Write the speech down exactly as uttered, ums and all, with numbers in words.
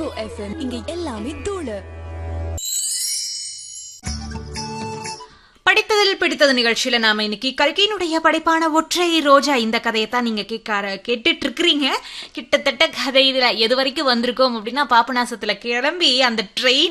Rainbow FM, இங்க எல்லாமே தூளு. படித்ததில் பிடித்தது நிகழ்ச்சியில நாம இன்னைக்கு கல்கியினுடைய படைப்பான ஒற்றை ரோஜா இந்த கதையை தான் நீங்க கேட்க கேட்டுட்டு இருக்கிறீங்க. கிட்டத்தட்ட கதை இதுல எது வரைக்கும் வந்திருக்கோம் அப்படின்னா, பாபநாசத்துல கிளம்பி அந்த ட்ரெயின்